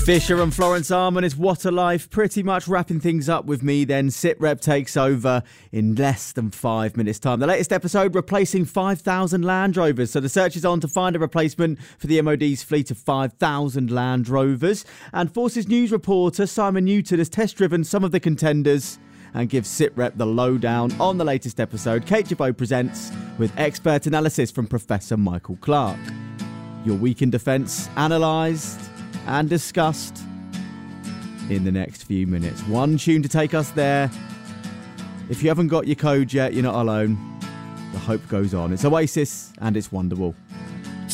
Fisher and Florence Arman is What a Life, pretty much wrapping things up with me then. SitRep takes over in less than 5 minutes time. The latest episode replacing 5,000 Land Rovers. So the search is on to find a replacement for the MOD's fleet of 5,000 Land Rovers. And Forces News reporter Simon Newton has test-driven some of the contenders and gives SitRep the lowdown on the latest episode. Kate Jabot presents with expert analysis from Professor Michael Clark. Your week in defence analysed and discussed in the next few minutes. One tune to take us there. If you haven't got your code yet, you're not alone. The hope goes on. It's Oasis and it's Wonderwall.